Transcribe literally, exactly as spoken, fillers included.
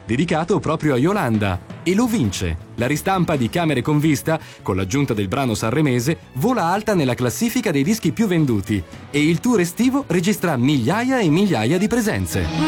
dedicato proprio a Yolanda, e lo vince. La ristampa di Camere con Vista, con l'aggiunta del brano sanremese, vola alta nella classifica dei dischi più venduti e il tour estivo registra migliaia e migliaia di presenze.